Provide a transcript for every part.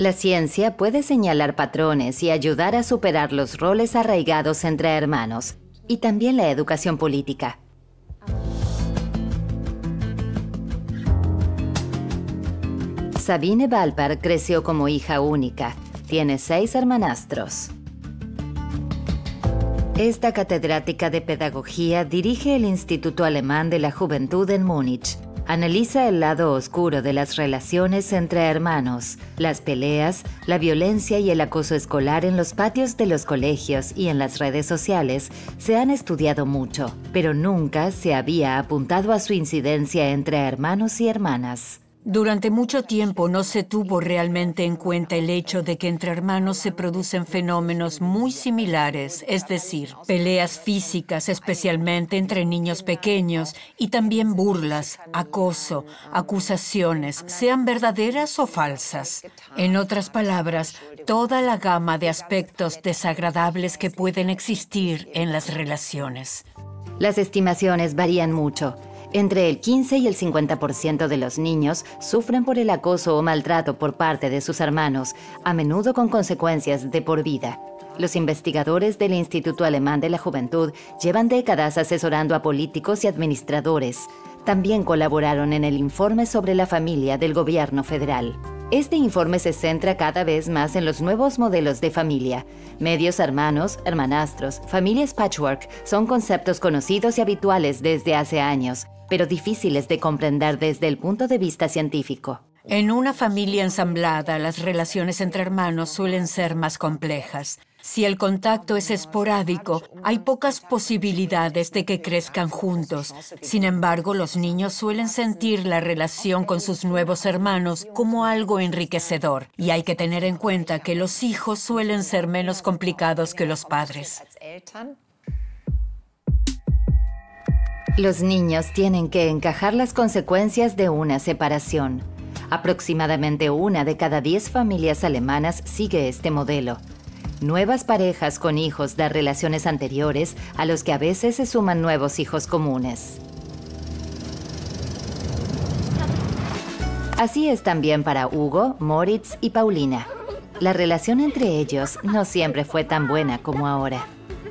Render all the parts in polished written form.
La ciencia puede señalar patrones y ayudar a superar los roles arraigados entre hermanos, y también la educación política. Sabine Valpar creció como hija única. Tiene 6 hermanastros. Esta catedrática de pedagogía dirige el Instituto Alemán de la Juventud en Múnich. Analiza el lado oscuro de las relaciones entre hermanos, las peleas, la violencia y el acoso escolar en los patios de los colegios y en las redes sociales se han estudiado mucho, pero nunca se había apuntado a su incidencia entre hermanos y hermanas. Durante mucho tiempo no se tuvo realmente en cuenta el hecho de que entre hermanos se producen fenómenos muy similares, es decir, peleas físicas, especialmente entre niños pequeños, y también burlas, acoso, acusaciones, sean verdaderas o falsas. En otras palabras, toda la gama de aspectos desagradables que pueden existir en las relaciones. Las estimaciones varían mucho. Entre el 15 y el 50% de los niños sufren por el acoso o maltrato por parte de sus hermanos, a menudo con consecuencias de por vida. Los investigadores del Instituto Alemán de la Juventud llevan décadas asesorando a políticos y administradores. También colaboraron en el informe sobre la familia del gobierno federal. Este informe se centra cada vez más en los nuevos modelos de familia. Medios hermanos, hermanastros, familias patchwork son conceptos conocidos y habituales desde hace años, pero difíciles de comprender desde el punto de vista científico. En una familia ensamblada, las relaciones entre hermanos suelen ser más complejas. Si el contacto es esporádico, hay pocas posibilidades de que crezcan juntos. Sin embargo, los niños suelen sentir la relación con sus nuevos hermanos como algo enriquecedor. Y hay que tener en cuenta que los hijos suelen ser menos complicados que los padres. Los niños tienen que encajar las consecuencias de una separación. Aproximadamente 1 de cada 10 familias alemanas sigue este modelo. Nuevas parejas con hijos de relaciones anteriores a los que a veces se suman nuevos hijos comunes. Así es también para Hugo, Moritz y Paulina. La relación entre ellos no siempre fue tan buena como ahora.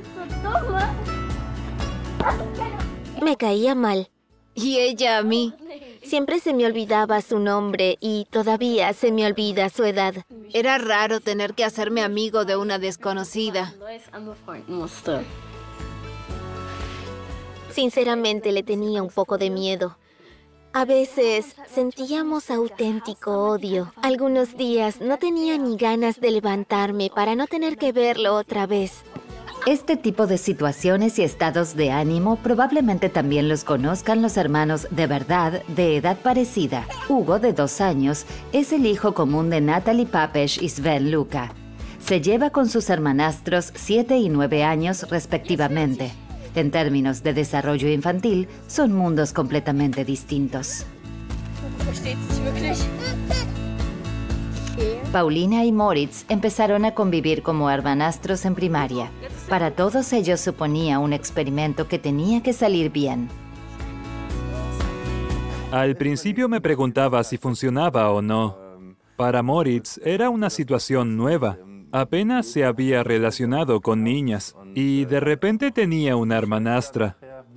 Me caía mal. Y ella a mí. Siempre se me olvidaba su nombre y todavía se me olvida su edad. Era raro tener que hacerme amigo de una desconocida. Sinceramente le tenía un poco de miedo. A veces sentíamos auténtico odio. Algunos días no tenía ni ganas de levantarme para no tener que verlo otra vez. Este tipo de situaciones y estados de ánimo probablemente también los conozcan los hermanos de verdad de edad parecida. Hugo, de 2 años, es el hijo común de Natalie Papesch y Sven Luca. Se lleva con sus hermanastros 7 y 9 años respectivamente. En términos de desarrollo infantil, son mundos completamente distintos. Paulina y Moritz empezaron a convivir como hermanastros en primaria. Para todos ellos suponía un experimento que tenía que salir bien. Al principio me preguntaba si funcionaba o no. Para Moritz era una situación nueva. Apenas se había relacionado con niñas y de repente tenía una hermanastra.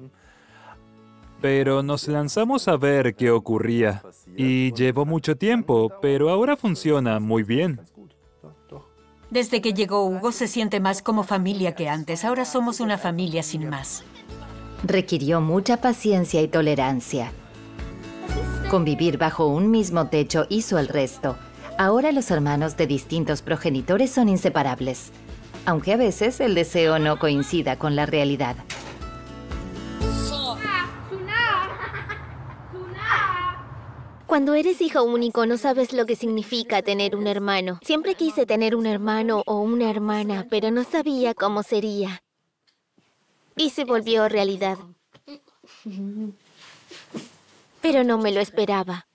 Pero nos lanzamos a ver qué ocurría. Y llevó mucho tiempo, pero ahora funciona muy bien. Desde que llegó Hugo se siente más como familia que antes. Ahora somos una familia sin más. Requirió mucha paciencia y tolerancia. Convivir bajo un mismo techo hizo el resto. Ahora los hermanos de distintos progenitores son inseparables, aunque a veces el deseo no coincida con la realidad. Cuando eres hijo único no sabes lo que significa tener un hermano. Siempre quise tener un hermano o una hermana, pero no sabía cómo sería. Y se volvió realidad. Pero no me lo esperaba.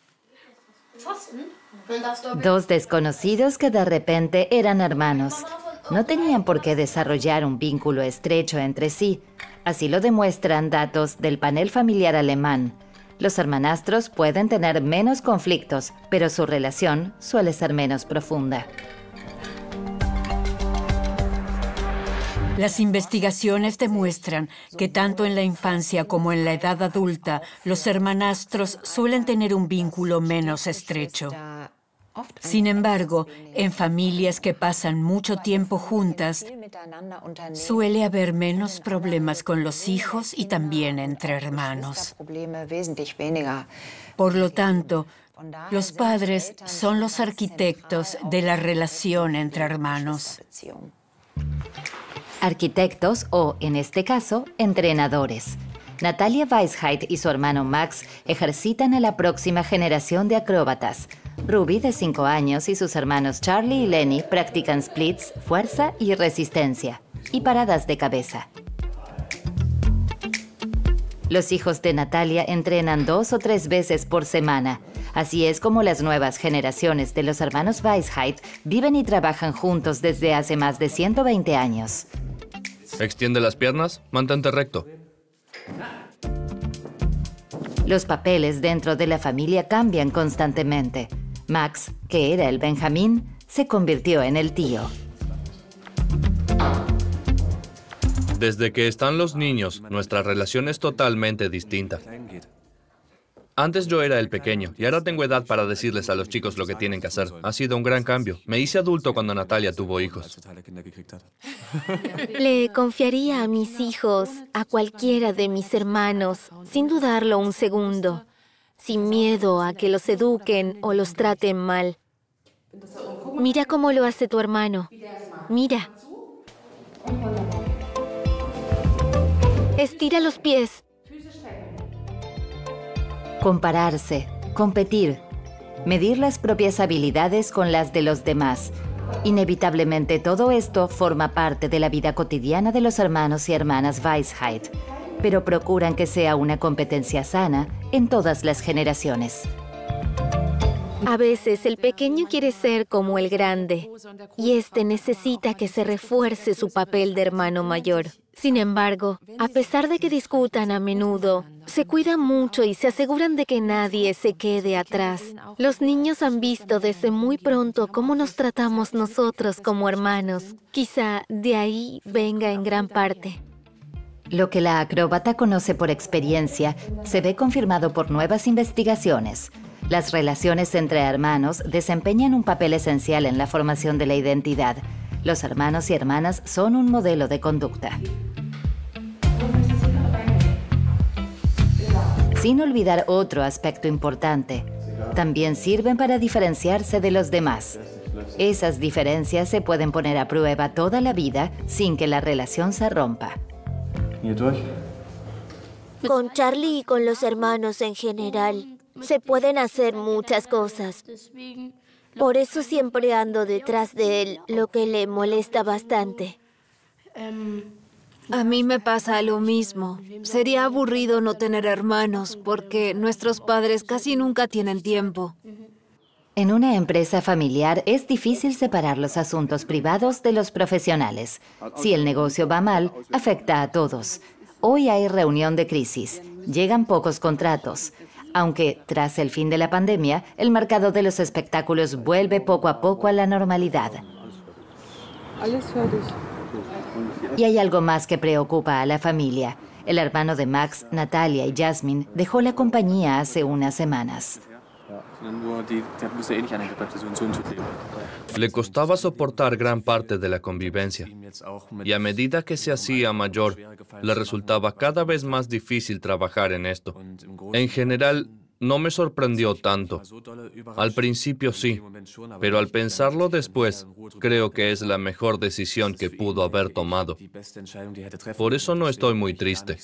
2 desconocidos que de repente eran hermanos. No tenían por qué desarrollar un vínculo estrecho entre sí. Así lo demuestran datos del panel familiar alemán. Los hermanastros pueden tener menos conflictos, pero su relación suele ser menos profunda. Las investigaciones demuestran que tanto en la infancia como en la edad adulta, los hermanastros suelen tener un vínculo menos estrecho. Sin embargo, en familias que pasan mucho tiempo juntas, suele haber menos problemas con los hijos y también entre hermanos. Por lo tanto, los padres son los arquitectos de la relación entre hermanos. Arquitectos o, en este caso, entrenadores. Natalia Weisheit y su hermano Max ejercitan a la próxima generación de acróbatas. Ruby, de 5 años, y sus hermanos Charlie y Lenny practican splits, fuerza y resistencia, y paradas de cabeza. Los hijos de Natalia entrenan 2 o 3 veces por semana. Así es como las nuevas generaciones de los hermanos Weisheit viven y trabajan juntos desde hace más de 120 años. Extiende las piernas, mantente recto. Los papeles dentro de la familia cambian constantemente. Max, que era el Benjamín, se convirtió en el tío. Desde que están los niños, nuestra relación es totalmente distinta. Antes yo era el pequeño y ahora tengo edad para decirles a los chicos lo que tienen que hacer. Ha sido un gran cambio. Me hice adulto cuando Natalia tuvo hijos. Le confiaría a mis hijos, a cualquiera de mis hermanos, sin dudarlo un segundo, sin miedo a que los eduquen o los traten mal. Mira cómo lo hace tu hermano. Mira. Estira los pies. Compararse, competir, medir las propias habilidades con las de los demás. Inevitablemente todo esto forma parte de la vida cotidiana de los hermanos y hermanas Weisheit, pero procuran que sea una competencia sana en todas las generaciones. A veces el pequeño quiere ser como el grande y este necesita que se refuerce su papel de hermano mayor. Sin embargo, a pesar de que discutan a menudo, se cuidan mucho y se aseguran de que nadie se quede atrás. Los niños han visto desde muy pronto cómo nos tratamos nosotros como hermanos. Quizá de ahí venga en gran parte. Lo que la acróbata conoce por experiencia se ve confirmado por nuevas investigaciones. Las relaciones entre hermanos desempeñan un papel esencial en la formación de la identidad. Los hermanos y hermanas son un modelo de conducta. Sin olvidar otro aspecto importante, también sirven para diferenciarse de los demás. Esas diferencias se pueden poner a prueba toda la vida sin que la relación se rompa. Con Charlie y con los hermanos en general, se pueden hacer muchas cosas. Por eso siempre ando detrás de él, lo que le molesta bastante. A mí me pasa lo mismo. Sería aburrido no tener hermanos, porque nuestros padres casi nunca tienen tiempo. En una empresa familiar es difícil separar los asuntos privados de los profesionales. Si el negocio va mal, afecta a todos. Hoy hay reunión de crisis. Llegan pocos contratos. Aunque, tras el fin de la pandemia, el mercado de los espectáculos vuelve poco a poco a la normalidad. Y hay algo más que preocupa a la familia. El hermano de Max, Natalia y Jasmine, dejó la compañía hace unas semanas. Le costaba soportar gran parte de la convivencia. Y a medida que se hacía mayor, le resultaba cada vez más difícil trabajar en esto. En general, no me sorprendió tanto. Al principio sí, pero al pensarlo después, creo que es la mejor decisión que pudo haber tomado. Por eso no estoy muy triste.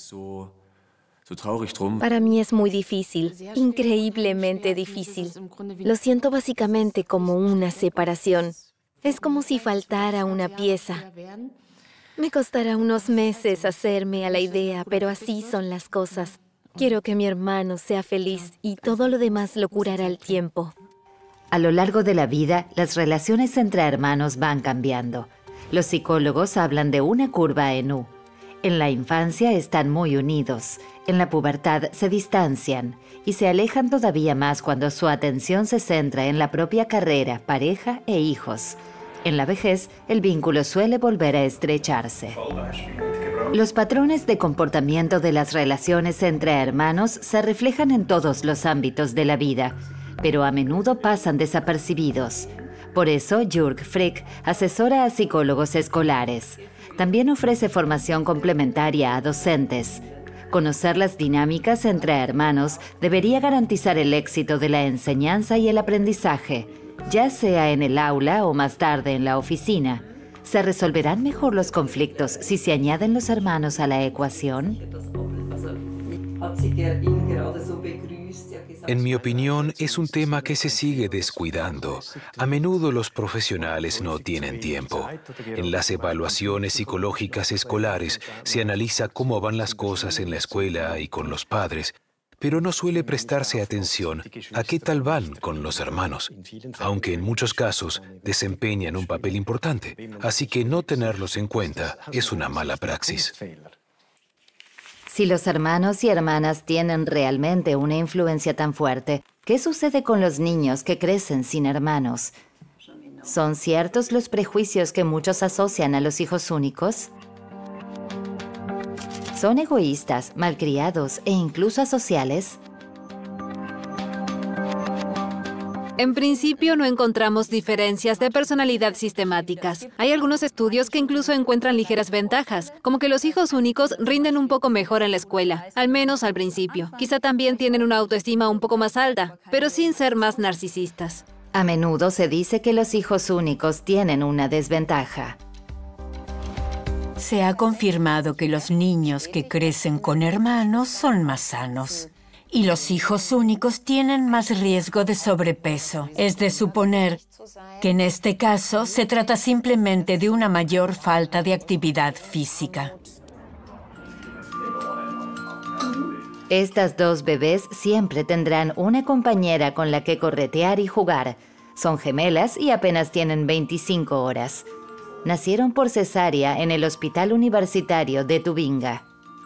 Para mí es muy difícil, increíblemente difícil. Lo siento básicamente como una separación. Es como si faltara una pieza. Me costará unos meses hacerme a la idea, pero así son las cosas. Quiero que mi hermano sea feliz y todo lo demás lo curará el tiempo. A lo largo de la vida, las relaciones entre hermanos van cambiando. Los psicólogos hablan de una curva en U. En la infancia están muy unidos. En la pubertad se distancian y se alejan todavía más cuando su atención se centra en la propia carrera, pareja e hijos. En la vejez, el vínculo suele volver a estrecharse. Los patrones de comportamiento de las relaciones entre hermanos se reflejan en todos los ámbitos de la vida, pero a menudo pasan desapercibidos. Por eso, Jörg Frick asesora a psicólogos escolares. También ofrece formación complementaria a docentes. Conocer las dinámicas entre hermanos debería garantizar el éxito de la enseñanza y el aprendizaje, ya sea en el aula o más tarde en la oficina. ¿Se resolverán mejor los conflictos si se añaden los hermanos a la ecuación? En mi opinión, es un tema que se sigue descuidando. A menudo los profesionales no tienen tiempo. En las evaluaciones psicológicas escolares se analiza cómo van las cosas en la escuela y con los padres, pero no suele prestarse atención a qué tal van con los hermanos, aunque en muchos casos desempeñan un papel importante. Así que no tenerlos en cuenta es una mala praxis. Si los hermanos y hermanas tienen realmente una influencia tan fuerte, ¿qué sucede con los niños que crecen sin hermanos? ¿Son ciertos los prejuicios que muchos asocian a los hijos únicos? ¿Son egoístas, malcriados e incluso asociales? En principio no encontramos diferencias de personalidad sistemáticas. Hay algunos estudios que incluso encuentran ligeras ventajas, como que los hijos únicos rinden un poco mejor en la escuela, al menos al principio. Quizá también tienen una autoestima un poco más alta, pero sin ser más narcisistas. A menudo se dice que los hijos únicos tienen una desventaja. Se ha confirmado que los niños que crecen con hermanos son más sanos. Y los hijos únicos tienen más riesgo de sobrepeso. Es de suponer que en este caso se trata simplemente de una mayor falta de actividad física. Estas dos bebés siempre tendrán una compañera con la que corretear y jugar. Son gemelas y apenas tienen 25 horas. Nacieron por cesárea en el Hospital Universitario de Tubinga.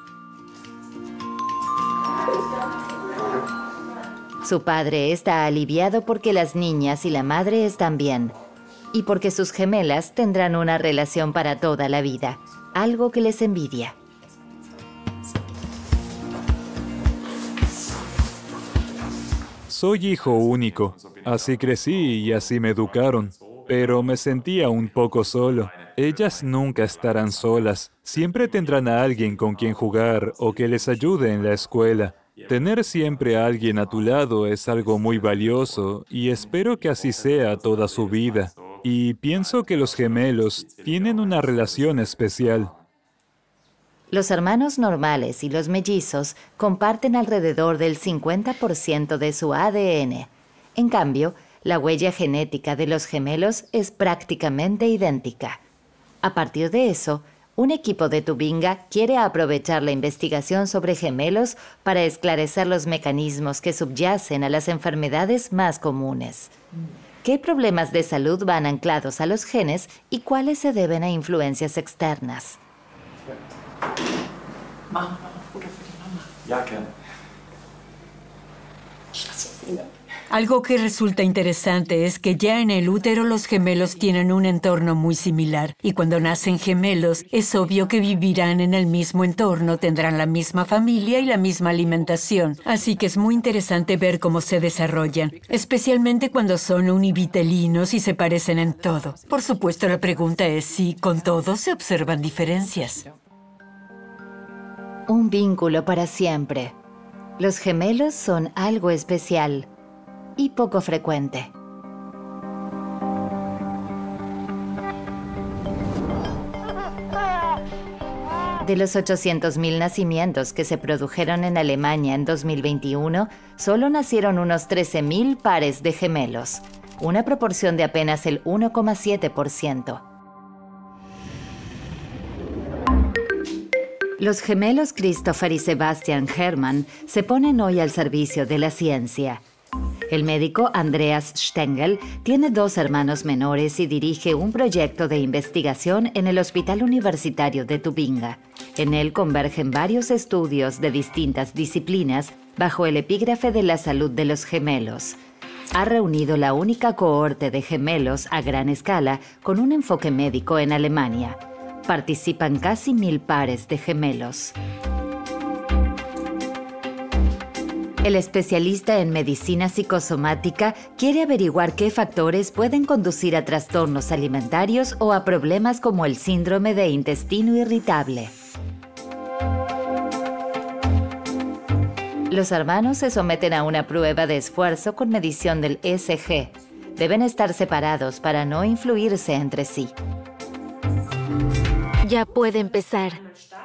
Su padre está aliviado porque las niñas y la madre están bien, y porque sus gemelas tendrán una relación para toda la vida, algo que les envidia. Soy hijo único, así crecí y así me educaron, pero me sentía un poco solo. Ellas nunca estarán solas, siempre tendrán a alguien con quien jugar o que les ayude en la escuela. Tener siempre a alguien a tu lado es algo muy valioso y espero que así sea toda su vida. Y pienso que los gemelos tienen una relación especial. Los hermanos normales y los mellizos comparten alrededor del 50% de su ADN. En cambio, la huella genética de los gemelos es prácticamente idéntica. A partir de eso, un equipo de Tubinga quiere aprovechar la investigación sobre gemelos para esclarecer los mecanismos que subyacen a las enfermedades más comunes. ¿Qué problemas de salud van anclados a los genes y cuáles se deben a influencias externas? Algo que resulta interesante es que ya en el útero los gemelos tienen un entorno muy similar y cuando nacen gemelos es obvio que vivirán en el mismo entorno, tendrán la misma familia y la misma alimentación. Así que es muy interesante ver cómo se desarrollan, especialmente cuando son univitelinos y se parecen en todo. Por supuesto, la pregunta es si con todos se observan diferencias. Un vínculo para siempre. Los gemelos son algo especial y poco frecuente. De los 800.000 nacimientos que se produjeron en Alemania en 2021, solo nacieron unos 13.000 pares de gemelos, una proporción de apenas el 1,7%. Los gemelos Christopher y Sebastian Hermann se ponen hoy al servicio de la ciencia. El médico Andreas Stengel tiene 2 hermanos menores y dirige un proyecto de investigación en el Hospital Universitario de Tubinga. En él convergen varios estudios de distintas disciplinas bajo el epígrafe de la salud de los gemelos. Ha reunido la única cohorte de gemelos a gran escala con un enfoque médico en Alemania. Participan casi 1000 pares de gemelos. El especialista en medicina psicosomática quiere averiguar qué factores pueden conducir a trastornos alimentarios o a problemas como el síndrome de intestino irritable. Los hermanos se someten a una prueba de esfuerzo con medición del ECG. Deben estar separados para no influirse entre sí. Ya puede empezar.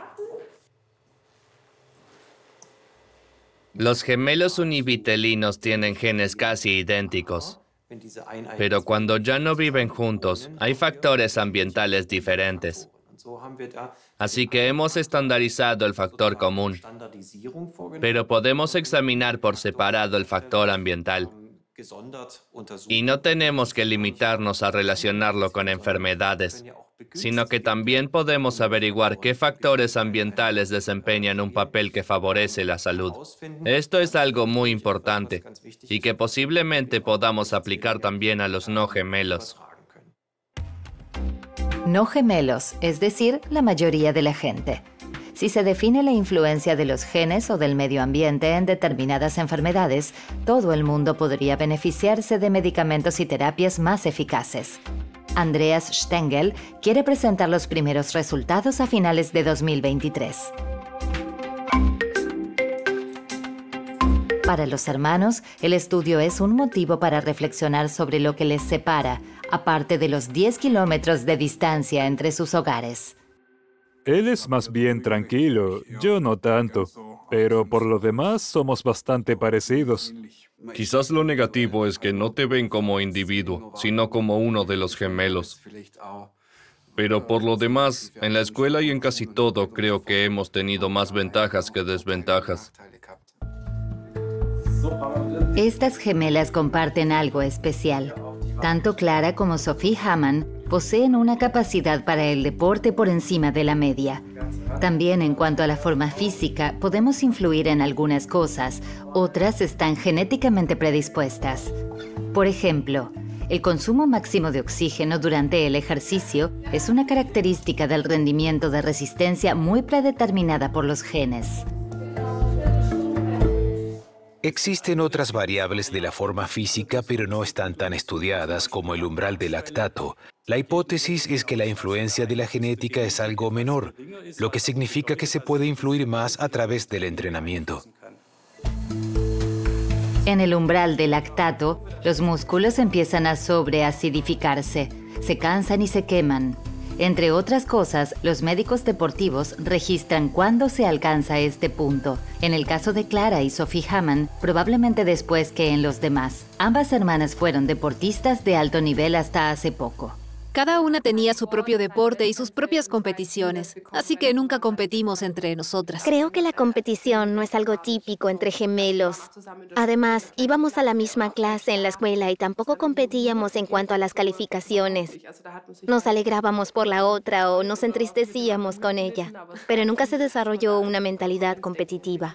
Los gemelos univitelinos tienen genes casi idénticos, pero cuando ya no viven juntos, hay factores ambientales diferentes. Así que hemos estandarizado el factor común, pero podemos examinar por separado el factor ambiental. Y no tenemos que limitarnos a relacionarlo con enfermedades, sino que también podemos averiguar qué factores ambientales desempeñan un papel que favorece la salud. Esto es algo muy importante y que posiblemente podamos aplicar también a los no gemelos. No gemelos, es decir, la mayoría de la gente. Si se define la influencia de los genes o del medio ambiente en determinadas enfermedades, todo el mundo podría beneficiarse de medicamentos y terapias más eficaces. Andreas Stengel quiere presentar los primeros resultados a finales de 2023. Para los hermanos, el estudio es un motivo para reflexionar sobre lo que les separa, aparte de los 10 kilómetros de distancia entre sus hogares. Él es más bien tranquilo, yo no tanto, pero por lo demás somos bastante parecidos. Quizás lo negativo es que no te ven como individuo, sino como uno de los gemelos. Pero por lo demás, en la escuela y en casi todo, creo que hemos tenido más ventajas que desventajas. Estas gemelas comparten algo especial. Tanto Clara como Sophie Hamann poseen una capacidad para el deporte por encima de la media. También en cuanto a la forma física, podemos influir en algunas cosas, otras están genéticamente predispuestas. Por ejemplo, el consumo máximo de oxígeno durante el ejercicio es una característica del rendimiento de resistencia muy predeterminada por los genes. Existen otras variables de la forma física, pero no están tan estudiadas como el umbral de lactato. La hipótesis es que la influencia de la genética es algo menor, lo que significa que se puede influir más a través del entrenamiento. En el umbral de lactato, los músculos empiezan a sobreacidificarse, se cansan y se queman. Entre otras cosas, los médicos deportivos registran cuándo se alcanza este punto. En el caso de Clara y Sophie Hamann, probablemente después que en los demás. Ambas hermanas fueron deportistas de alto nivel hasta hace poco. Cada una tenía su propio deporte y sus propias competiciones, así que nunca competimos entre nosotras. Creo que la competición no es algo típico entre gemelos. Además, íbamos a la misma clase en la escuela y tampoco competíamos en cuanto a las calificaciones. Nos alegrábamos por la otra o nos entristecíamos con ella, pero nunca se desarrolló una mentalidad competitiva.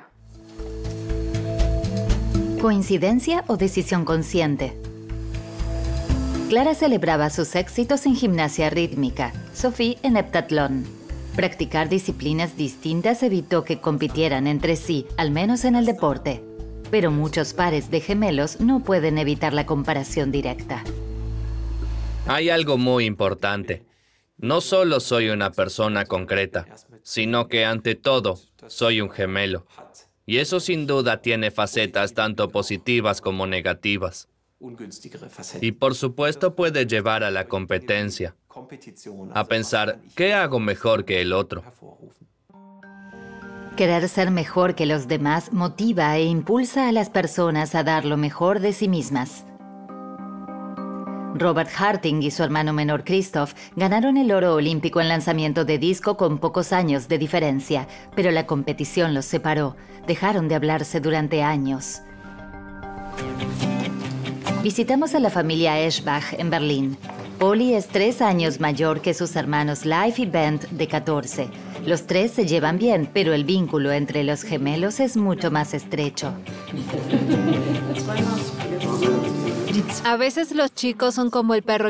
¿Coincidencia o decisión consciente? Clara celebraba sus éxitos en gimnasia rítmica, Sophie en heptatlón. Practicar disciplinas distintas evitó que compitieran entre sí, al menos en el deporte. Pero muchos pares de gemelos no pueden evitar la comparación directa. Hay algo muy importante. No solo soy una persona concreta, sino que ante todo, soy un gemelo. Y eso sin duda tiene facetas tanto positivas como negativas. Y por supuesto puede llevar a la competencia, a pensar, ¿qué hago mejor que el otro? Querer ser mejor que los demás motiva e impulsa a las personas a dar lo mejor de sí mismas. Robert Harting y su hermano menor Christoph ganaron el oro olímpico en lanzamiento de disco con pocos años de diferencia, pero la competición los separó. Dejaron de hablarse durante años. Visitamos a la familia Eschbach en Berlín. Polly es 3 años mayor que sus hermanos Leif y Bent, de 14. Los tres se llevan bien, pero el vínculo entre los gemelos es mucho más estrecho. A veces los chicos son como el perro